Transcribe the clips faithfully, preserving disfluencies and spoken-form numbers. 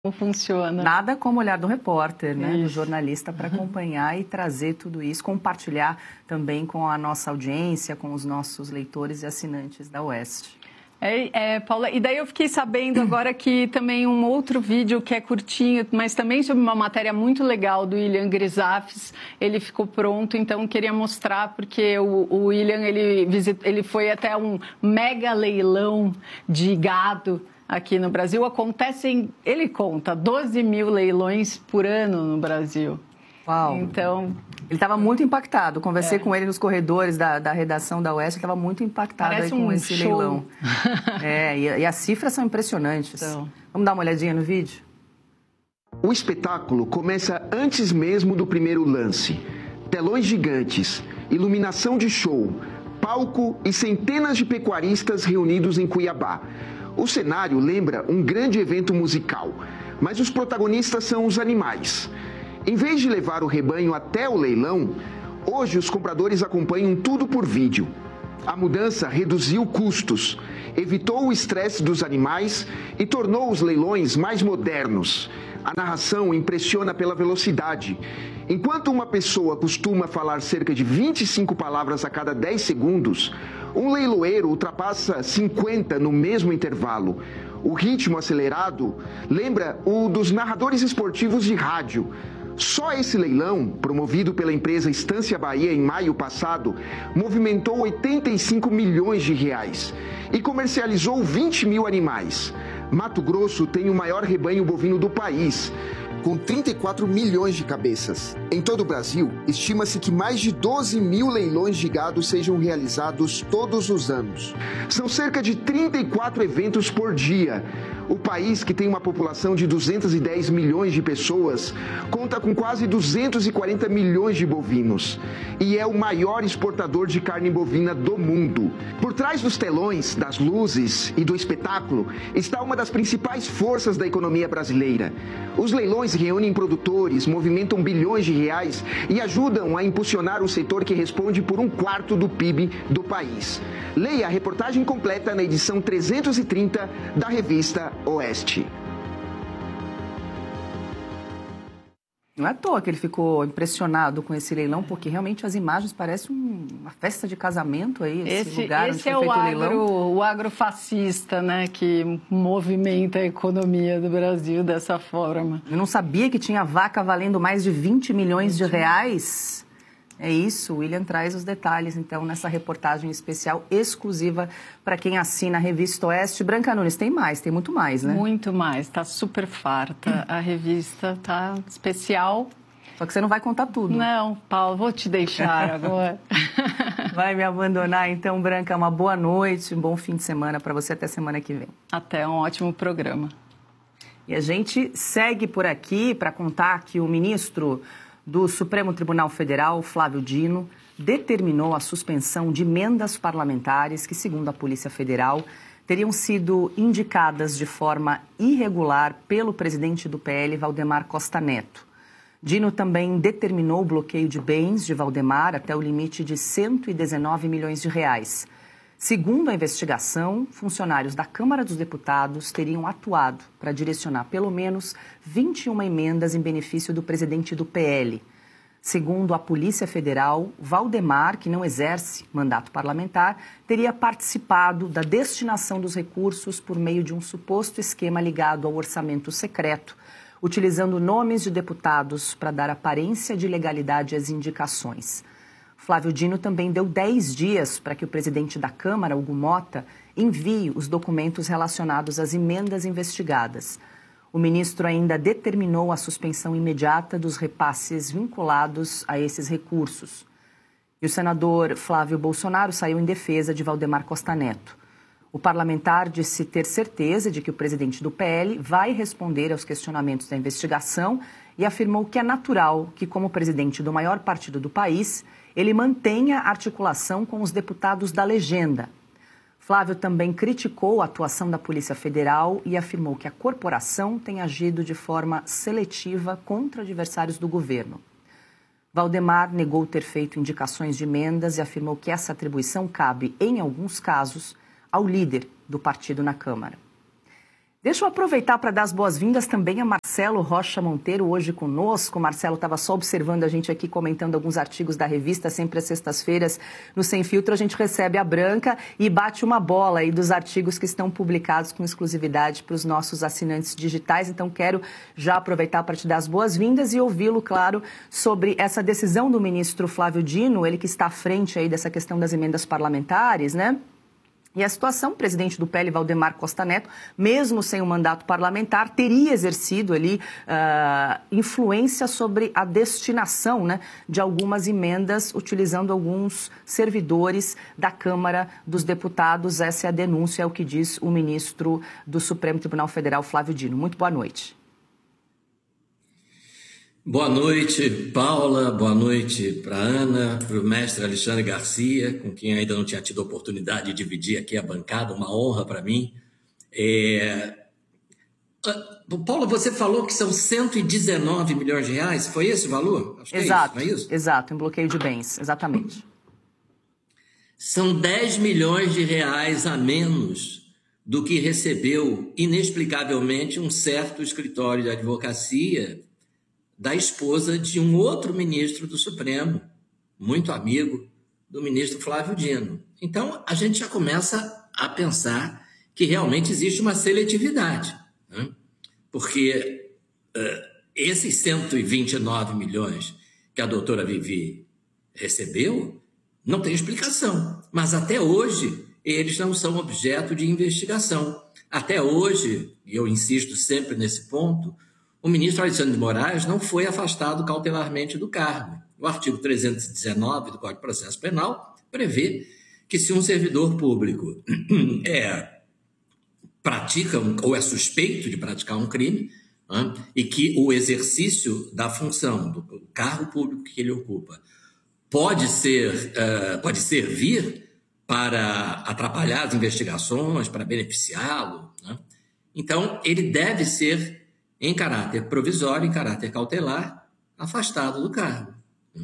Como funciona. Nada como o olhar do repórter, né, isso. do jornalista, para acompanhar e trazer tudo isso, compartilhar também com a nossa audiência, com os nossos leitores e assinantes da Oeste. É, é, Paula, e daí eu fiquei sabendo agora que também um outro vídeo que é curtinho, mas também sobre uma matéria muito legal do William Grisafes, ele ficou pronto, então queria mostrar, porque o, o William, ele, visit, ele foi até um mega leilão de gado aqui no Brasil. Acontecem, ele conta, doze mil leilões por ano no Brasil. Uau! Então... Ele estava muito impactado. Conversei é. com ele nos corredores da, da redação da Oeste, ele estava muito impactado aí com um esse show. leilão. É, e, e as cifras são impressionantes. Então... Vamos dar uma olhadinha no vídeo? O espetáculo começa antes mesmo do primeiro lance. Telões gigantes, iluminação de show, palco e centenas de pecuaristas reunidos em Cuiabá. O cenário lembra um grande evento musical, mas os protagonistas são os animais. Em vez de levar o rebanho até o leilão, hoje os compradores acompanham tudo por vídeo. A mudança reduziu custos, evitou o estresse dos animais e tornou os leilões mais modernos. A narração impressiona pela velocidade. Enquanto uma pessoa costuma falar cerca de vinte e cinco palavras a cada dez segundos, um leiloeiro ultrapassa cinquenta no mesmo intervalo. O ritmo acelerado lembra o dos narradores esportivos de rádio. Só esse leilão, promovido pela empresa Estância Bahia em maio passado, movimentou oitenta e cinco milhões de reais e comercializou vinte mil animais. Mato Grosso tem o maior rebanho bovino do país, com trinta e quatro milhões de cabeças. Em todo o Brasil, estima-se que mais de doze mil leilões de gado sejam realizados todos os anos. São cerca de trinta e quatro eventos por dia. O país, que tem uma população de duzentos e dez milhões de pessoas, conta com quase duzentos e quarenta milhões de bovinos e é o maior exportador de carne bovina do mundo. Por trás dos telões, das luzes e do espetáculo está uma das principais forças da economia brasileira. Os leilões reúnem produtores, movimentam bilhões de reais e ajudam a impulsionar o setor que responde por um quarto do P I B do país. Leia a reportagem completa na edição trezentos e trinta da revista Oeste. Não é à toa que ele ficou impressionado com esse leilão, porque realmente as imagens parecem uma festa de casamento aí, esse, esse lugar onde foi é feito o o leilão. agro, o agrofascista, né, que movimenta a economia do Brasil dessa forma. Eu não sabia que tinha vaca valendo mais de vinte milhões de reais. É isso, o William traz os detalhes, então, nessa reportagem especial exclusiva para quem assina a Revista Oeste. Branca Nunes, tem mais, tem muito mais, né? Muito mais, está super farta. A revista está especial. Só que você não vai contar tudo. Não, Paulo, vou te deixar agora. Vai me abandonar, então, Branca. Uma boa noite, um bom fim de semana para você, até semana que vem. Até, um ótimo programa. E a gente segue por aqui para contar que o ministro do Supremo Tribunal Federal, Flávio Dino, determinou a suspensão de emendas parlamentares que, segundo a Polícia Federal, teriam sido indicadas de forma irregular pelo presidente do P L, Valdemar Costa Neto. Dino também determinou o bloqueio de bens de Valdemar até o limite de cento e dezenove milhões de reais. Segundo a investigação, funcionários da Câmara dos Deputados teriam atuado para direcionar pelo menos vinte e uma emendas em benefício do presidente do P L. Segundo a Polícia Federal, Valdemar, que não exerce mandato parlamentar, teria participado da destinação dos recursos por meio de um suposto esquema ligado ao orçamento secreto, utilizando nomes de deputados para dar aparência de legalidade às indicações. Flávio Dino também deu dez dias para que o presidente da Câmara, Hugo Mota, envie os documentos relacionados às emendas investigadas. O ministro ainda determinou a suspensão imediata dos repasses vinculados a esses recursos. E o senador Flávio Bolsonaro saiu em defesa de Valdemar Costa Neto. O parlamentar disse ter certeza de que o presidente do P L vai responder aos questionamentos da investigação e afirmou que é natural que, como presidente do maior partido do país, ele mantenha articulação com os deputados da legenda. Flávio também criticou a atuação da Polícia Federal e afirmou que a corporação tem agido de forma seletiva contra adversários do governo. Valdemar negou ter feito indicações de emendas e afirmou que essa atribuição cabe, em alguns casos, ao líder do partido na Câmara. Deixa eu aproveitar para dar as boas-vindas também a Marcelo Rocha Monteiro, hoje conosco. O Marcelo estava só observando a gente aqui, comentando alguns artigos da revista, sempre às sextas-feiras, no Sem Filtro, a gente recebe a Branca e bate uma bola aí dos artigos que estão publicados com exclusividade para os nossos assinantes digitais. Então, quero já aproveitar para te dar as boas-vindas e ouvi-lo, claro, sobre essa decisão do ministro Flávio Dino, ele que está à frente aí dessa questão das emendas parlamentares, né? E a situação, o presidente do P L, Valdemar Costa Neto, mesmo sem um mandato parlamentar, teria exercido ali uh, influência sobre a destinação, né, de algumas emendas, utilizando alguns servidores da Câmara dos Deputados. Essa é a denúncia, é o que diz o ministro do Supremo Tribunal Federal, Flávio Dino. Muito boa noite. Boa noite, Paula, boa noite para a Ana, para o mestre Alexandre Garcia, com quem ainda não tinha tido a oportunidade de dividir aqui a bancada, uma honra para mim. É... Paula, você falou que são cento e dezenove milhões de reais, foi esse o valor? Acho que exato, é isso, não é isso? Exato, em bloqueio de bens, exatamente. São dez milhões de reais a menos do que recebeu, inexplicavelmente, um certo escritório de advocacia da esposa de um outro ministro do Supremo, muito amigo do ministro Flávio Dino. Então, a gente já começa a pensar que realmente existe uma seletividade, né? Porque uh, esses cento e vinte e nove milhões que a doutora Vivi recebeu não tem explicação, mas até hoje eles não são objeto de investigação. Até hoje, e eu insisto sempre nesse ponto, o ministro Alexandre de Moraes não foi afastado cautelarmente do cargo. O artigo trezentos e dezenove do Código de Processo Penal prevê que se um servidor público é, pratica um, ou é suspeito de praticar um crime, né, e que o exercício da função, do cargo público que ele ocupa, pode ser, uh, pode servir para atrapalhar as investigações, para beneficiá-lo, né? Então, ele deve ser, em caráter provisório, em caráter cautelar, afastado do cargo.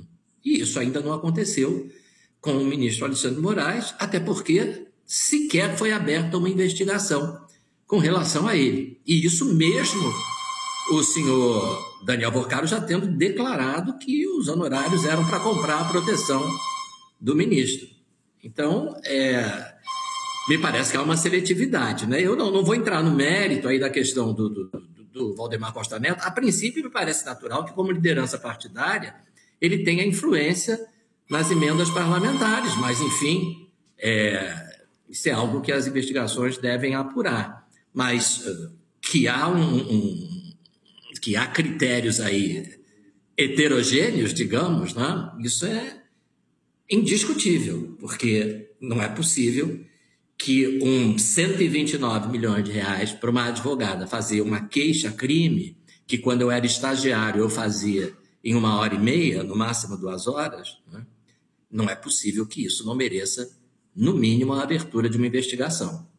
E isso ainda não aconteceu com o ministro Alexandre de Moraes, até porque sequer foi aberta uma investigação com relação a ele. E isso mesmo o senhor Daniel Porcaro já tendo declarado que os honorários eram para comprar a proteção do ministro. Então, é, me parece que há uma seletividade, né? Eu não, não vou entrar no mérito aí da questão do, do, do Valdemar Costa Neto. A princípio, me parece natural que, como liderança partidária, ele tenha influência nas emendas parlamentares, mas, enfim, é, isso é algo que as investigações devem apurar. Mas uh, que há um, um que há critérios aí heterogêneos, digamos, né? Isso é indiscutível, porque não é possível que um cento e vinte e nove milhões de reais para uma advogada fazer uma queixa-crime, que quando eu era estagiário eu fazia em uma hora e meia, no máximo duas horas, né? Não é possível que isso não mereça, no mínimo, a abertura de uma investigação.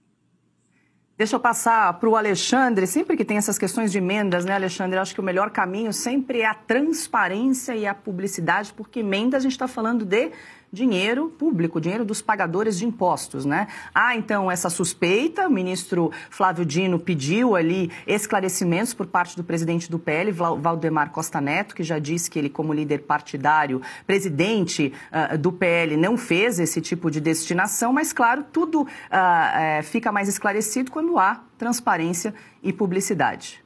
Deixa eu passar para o Alexandre. Sempre que tem essas questões de emendas, né, Alexandre, eu acho que o melhor caminho sempre é a transparência e a publicidade, porque emenda a gente está falando de dinheiro público, dinheiro dos pagadores de impostos, né? Ah, então, essa suspeita, o ministro Flávio Dino pediu ali esclarecimentos por parte do presidente do P L, Valdemar Costa Neto, que já disse que ele, como líder partidário, presidente uh, do P L, não fez esse tipo de destinação, mas, claro, tudo uh, uh, fica mais esclarecido quando há transparência e publicidade.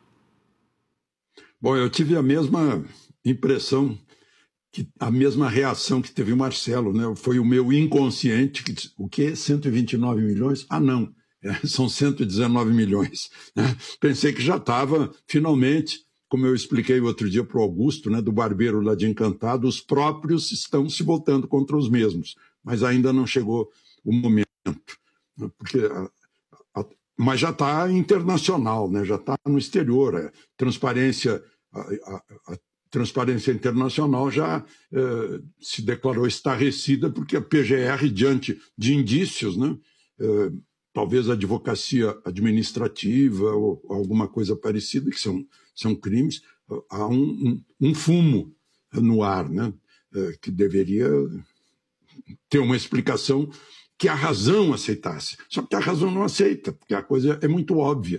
Bom, eu tive a mesma impressão, que a mesma reação que teve o Marcelo, né? Foi o meu inconsciente que disse, o quê? cento e vinte e nove milhões? Ah, não, é, são cento e dezenove milhões. Né? Pensei que já estava, finalmente, como eu expliquei outro dia para o Augusto, né, do barbeiro lá de Encantado, os próprios estão se voltando contra os mesmos, mas ainda não chegou o momento. Né? Porque a, a, mas já está internacional, né? Já está no exterior, a transparência... A, a, a, Transparência Internacional já eh, se declarou estarrecida porque a P G R, diante de indícios, né, eh, talvez a advocacia administrativa ou alguma coisa parecida, que são, são crimes, há um, um, um fumo no ar, né, eh, que deveria ter uma explicação que a razão aceitasse. Só que a razão não aceita, porque a coisa é muito óbvia.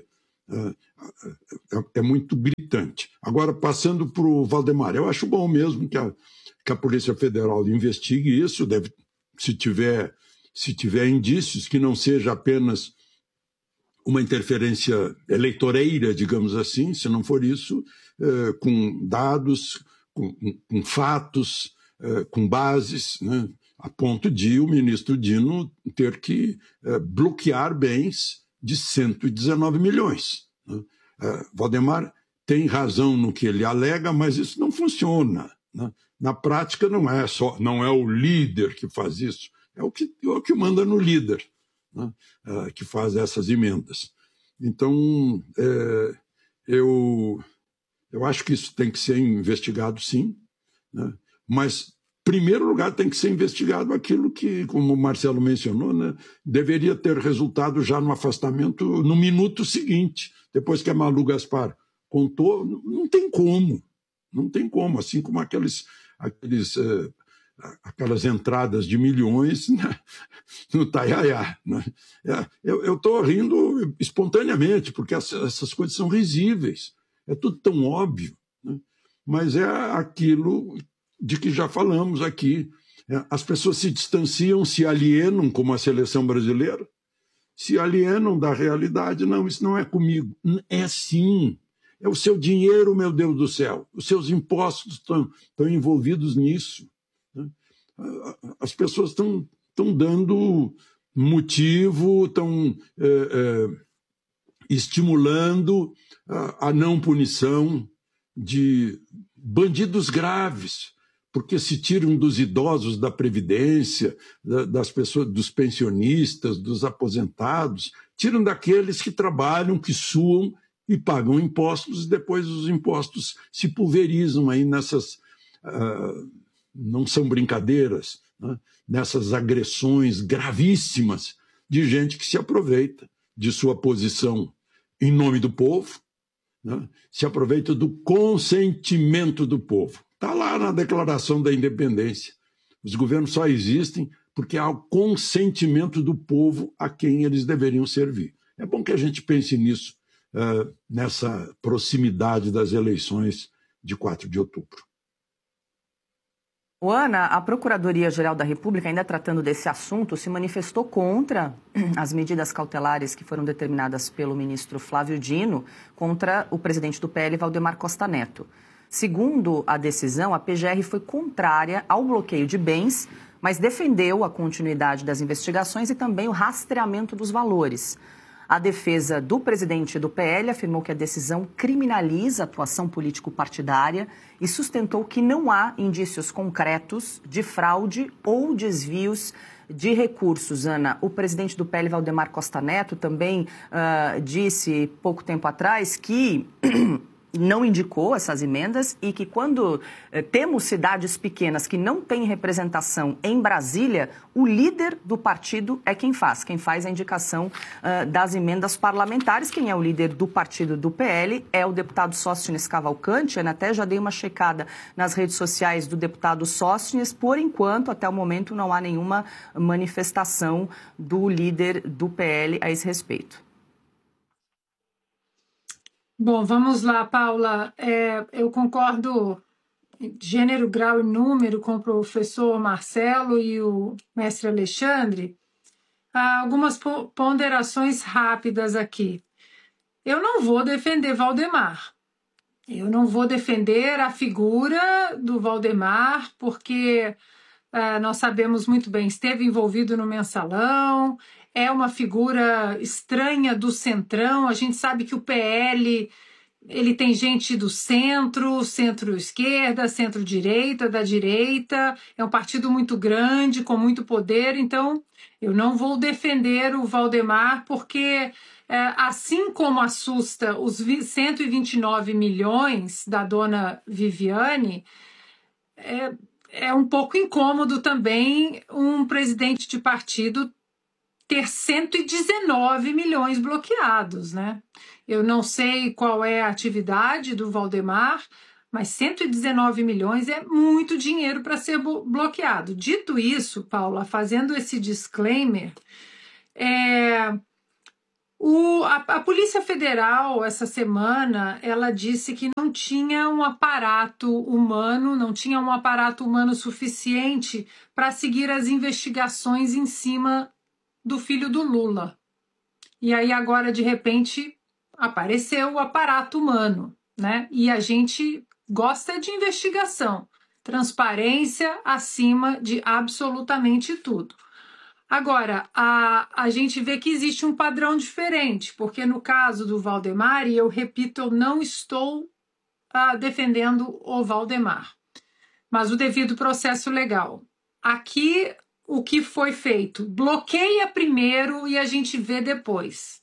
é, é muito gritante. Agora, passando para o Valdemar, eu acho bom mesmo que a, que a Polícia Federal investigue isso, deve, se tiver, se tiver indícios, que não seja apenas uma interferência eleitoreira, digamos assim, se não for isso, eh, com dados, com, com fatos, eh, com bases, né, a ponto de o ministro Dino ter que eh, bloquear bens de cento e dezenove milhões. Né? Eh, Valdemar tem razão no que ele alega, mas isso não funciona. Né? Na prática, não é só, não é o líder que faz isso, é o que, é o que manda no líder. Né, uh, que faz essas emendas. Então, é, eu, eu acho que isso tem que ser investigado, sim, né, mas, em primeiro lugar, tem que ser investigado aquilo que, como o Marcelo mencionou, né, deveria ter resultado já no afastamento no minuto seguinte, depois que a Malu Gaspar contou, não tem como, não tem como, assim como aqueles... aqueles uh, aquelas entradas de milhões, né, no Taiaiá. Né? Eu estou rindo espontaneamente, porque essas coisas são risíveis. É tudo tão óbvio. Né? Mas é aquilo de que já falamos aqui. As pessoas se distanciam, se alienam, como a seleção brasileira, se alienam da realidade. Não, isso não é comigo. É sim. É o seu dinheiro, meu Deus do céu. Os seus impostos estão, estão envolvidos nisso. As pessoas estão, estão dando motivo, estão é, é, estimulando a, a não punição de bandidos graves, porque se tiram dos idosos da Previdência, da, das pessoas, dos pensionistas, dos aposentados, tiram daqueles que trabalham, que suam e pagam impostos, e depois os impostos se pulverizam aí nessas... Uh, não são brincadeiras, né? Nessas agressões gravíssimas de gente que se aproveita de sua posição em nome do povo, né? Se aproveita do consentimento do povo. Está lá na Declaração da Independência. Os governos só existem porque há o consentimento do povo a quem eles deveriam servir. É bom que a gente pense nisso, uh, nessa proximidade das eleições de quatro de outubro. O Ana, a Procuradoria-Geral da República, ainda tratando desse assunto, se manifestou contra as medidas cautelares que foram determinadas pelo ministro Flávio Dino contra o presidente do P L, Valdemar Costa Neto. Segundo a decisão, a P G R foi contrária ao bloqueio de bens, mas defendeu a continuidade das investigações e também o rastreamento dos valores. A defesa do presidente do P L afirmou que a decisão criminaliza a atuação político-partidária e sustentou que não há indícios concretos de fraude ou desvios de recursos. Ana, o presidente do P L, Valdemar Costa Neto, também uh, disse pouco tempo atrás que... não indicou essas emendas e que quando eh, temos cidades pequenas que não têm representação em Brasília, o líder do partido é quem faz. Quem faz a indicação uh, das emendas parlamentares. Quem é o líder do partido do P L é o deputado Sóstenes Cavalcante. Eu até já dei uma checada nas redes sociais do deputado Sóstenes. Por enquanto, até o momento, não há nenhuma manifestação do líder do P L a esse respeito. Bom, vamos lá, Paula. É, eu concordo em gênero, grau e número com o professor Marcelo e o mestre Alexandre. Há algumas ponderações rápidas aqui. Eu não vou defender Valdemar. Eu não vou defender a figura do Valdemar, porque uh, nós sabemos muito bem, esteve envolvido no mensalão, é uma figura estranha do centrão. A gente sabe que o P L ele tem gente do centro, centro-esquerda, centro-direita, da direita. É um partido muito grande, com muito poder. Então, eu não vou defender o Valdemar, porque assim como assusta os cento e vinte e nove milhões da dona Viviane, é, é um pouco incômodo também um presidente de partido ter cento e dezenove milhões bloqueados, né? Eu não sei qual é a atividade do Valdemar, mas cento e dezenove milhões é muito dinheiro para ser bloqueado. Dito isso, Paula, fazendo esse disclaimer, é, O, a, a Polícia Federal, essa semana, ela disse que não tinha um aparato humano, não tinha um aparato humano suficiente para seguir as investigações em cima do filho do Lula. E aí agora, de repente, apareceu o aparato humano, né? E a gente gosta de investigação, transparência acima de absolutamente tudo. Agora, a, a gente vê que existe um padrão diferente, porque no caso do Valdemar, e eu repito, eu não estou ah, defendendo o Valdemar, mas o devido processo legal. Aqui, o que foi feito? Bloqueia primeiro e a gente vê depois.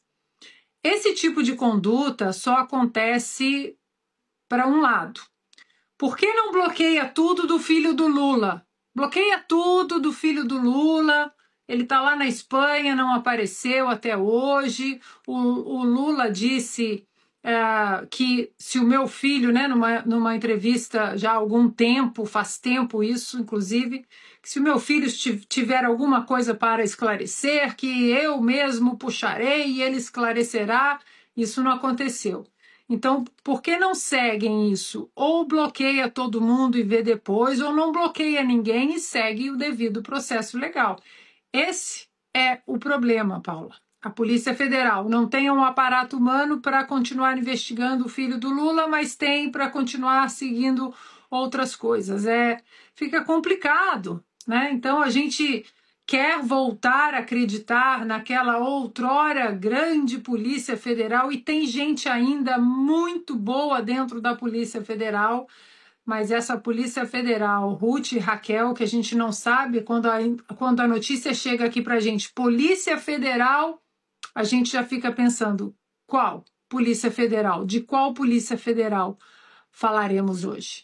Esse tipo de conduta só acontece para um lado. Por que não bloqueia tudo do filho do Lula? Bloqueia tudo do filho do Lula. Ele está lá na Espanha, não apareceu até hoje. O, o Lula disse é, que se o meu filho, né, numa, numa entrevista já há algum tempo, faz tempo isso, inclusive, que se o meu filho tiver alguma coisa para esclarecer, que eu mesmo puxarei e ele esclarecerá. Isso não aconteceu. Então, por que não seguem isso? Ou bloqueia todo mundo e vê depois, ou não bloqueia ninguém e segue o devido processo legal. Esse é o problema, Paula. A Polícia Federal não tem um aparato humano para continuar investigando o filho do Lula, mas tem para continuar seguindo outras coisas. É, fica complicado, né? Então a gente quer voltar a acreditar naquela outrora grande Polícia Federal e tem gente ainda muito boa dentro da Polícia Federal. Mas essa Polícia Federal, Ruth e Raquel, que a gente não sabe, quando a, quando a notícia chega aqui para a gente, Polícia Federal, a gente já fica pensando, qual Polícia Federal? De qual Polícia Federal falaremos hoje?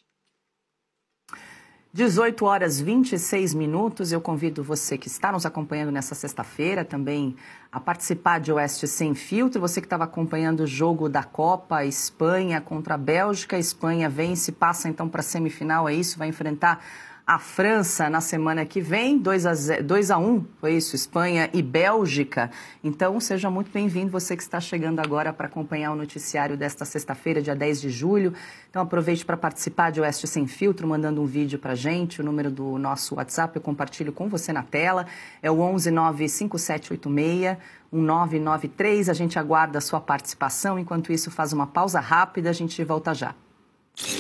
dezoito horas e vinte e seis minutos, eu convido você que está nos acompanhando nessa sexta-feira também a participar de Oeste Sem Filtro. Você que estava acompanhando o jogo da Copa, Espanha contra a Bélgica. A Espanha vence, passa então para a semifinal, é isso, vai enfrentar a França na semana que vem, dois a um, foi isso, Espanha e Bélgica. Então, seja muito bem-vindo, você que está chegando agora para acompanhar o noticiário desta sexta-feira, dia dez de julho. Então, aproveite para participar de Oeste Sem Filtro, mandando um vídeo para a gente. O número do nosso WhatsApp eu compartilho com você na tela. É o onze nove cinco sete oito seis um nove nove três. A gente aguarda a sua participação. Enquanto isso, faz uma pausa rápida, a gente volta já.